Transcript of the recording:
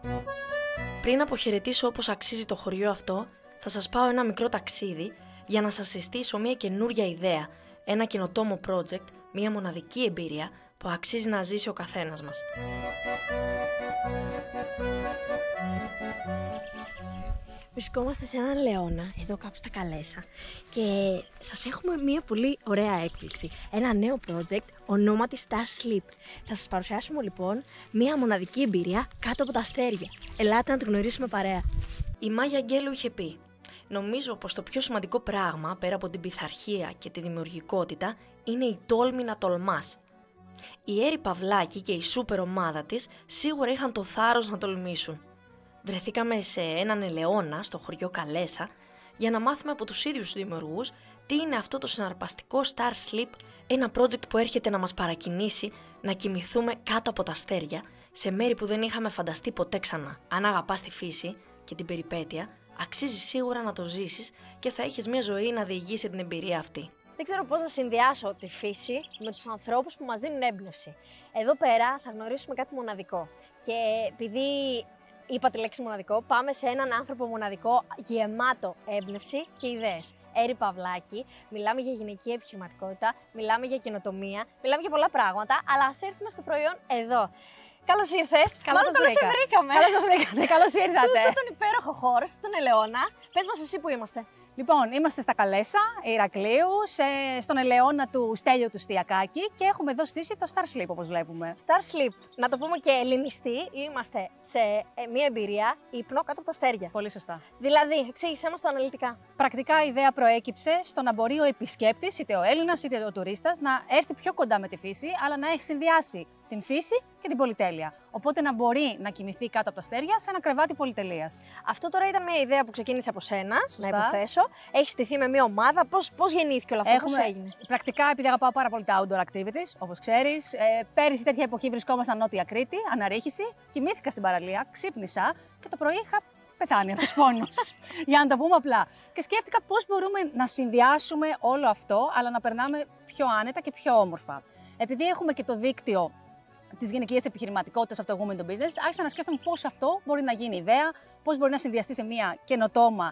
Πριν αποχαιρετήσω όπως αξίζει το χωριό αυτό, θα σας πάω ένα μικρό ταξίδι για να σας συστήσω μια καινούρια ιδέα, ένα καινοτόμο project, μια μοναδική εμπειρία που αξίζει να ζήσει ο καθένας μας. Βρισκόμαστε σε έναν λεώνα, εδώ κάπου στα Καλέσσα, και σας έχουμε μια πολύ ωραία έκπληξη. Ένα νέο project ονόματι Star Sleep. Θα σας παρουσιάσουμε λοιπόν μια μοναδική εμπειρία κάτω από τα αστέρια. Ελάτε να τη γνωρίσουμε παρέα. Η Μάγια Αγγέλου είχε πει: νομίζω πως το πιο σημαντικό πράγμα πέρα από την πειθαρχία και τη δημιουργικότητα είναι η τόλμη να τολμάς. Η Έρη Παυλάκη και η σούπερ ομάδα της σίγουρα είχαν το θάρρος να τολμήσουν. Βρεθήκαμε σε έναν ελαιώνα στο χωριό Καλέσσα για να μάθουμε από τους ίδιους τους δημιουργούς τι είναι αυτό το συναρπαστικό Star Sleep, ένα project που έρχεται να μας παρακινήσει να κοιμηθούμε κάτω από τα αστέρια σε μέρη που δεν είχαμε φανταστεί ποτέ ξανά. Αν αγαπάς τη φύση και την περιπέτεια, αξίζει σίγουρα να το ζήσεις και θα έχεις μια ζωή να διηγήσει την εμπειρία αυτή. Δεν ξέρω πώς να συνδυάσω τη φύση με τους ανθρώπους που μας δίνουν έμπνευση. Εδώ πέρα θα γνωρίσουμε κάτι μοναδικό. Και επειδή είπα τη λέξη μοναδικό, πάμε σε έναν άνθρωπο μοναδικό, γεμάτο έμπνευση και ιδέες. Έρη Παυλάκη, μιλάμε για γυναική επιχειρηματικότητα, μιλάμε για καινοτομία, μιλάμε για πολλά πράγματα, αλλά ας έρθουμε στο προϊόν εδώ. Καλώς ήρθες. Καλώς σε βρήκαμε. Καλώς βρήκατε. Καλώς ήρθατε. Σε αυτόν τον υπέροχο χώρο, στον Ελαιώνα. Πες μας εσύ που είμαστε. Λοιπόν, είμαστε στα Καλέσσα, Ηρακλείου, στον ελαιώνα του Στέλιου του Στιακάκη και έχουμε εδώ στήσει το Star Sleep, όπως βλέπουμε. Star Sleep, να το πούμε και ελληνιστή, είμαστε σε μια εμπειρία ύπνο κάτω από τα αστέρια. Πολύ σωστά. Δηλαδή, εξήγησέ μας το αναλυτικά. Πρακτικά η ιδέα προέκυψε στο να μπορεί ο επισκέπτης, είτε ο Έλληνας είτε ο τουρίστας, να έρθει πιο κοντά με τη φύση, αλλά να έχει συνδυάσει την φύση και την πολυτέλεια. Οπότε να μπορεί να κοιμηθεί κάτω από τα αστέρια σε ένα κρεβάτι πολυτελείας. Αυτό τώρα ήταν μια ιδέα που ξεκίνησε από σένα, να υποθέσω. Έχει στηθεί με μια ομάδα. Πώς γεννήθηκε όλο αυτό, πώς έγινε? Πρακτικά, επειδή αγαπάω πάρα πολύ τα outdoor activities, όπως ξέρεις, πέρυσι τέτοια εποχή βρισκόμασταν Νότια Κρήτη, αναρρίχηση, κοιμήθηκα στην παραλία, ξύπνησα και το πρωί είχα πεθάνει αυτός πόνος. Για να το πούμε απλά. Και σκέφτηκα πώς μπορούμε να συνδυάσουμε όλο αυτό, αλλά να περνάμε πιο άνετα και πιο όμορφα. Επειδή έχουμε και το δίκτυο της γυναικείας επιχειρηματικότητας από το Women to Business, άρχισα να σκέφτομαι πώς αυτό μπορεί να γίνει ιδέα, πώς μπορεί να συνδυαστεί σε μια καινοτόμα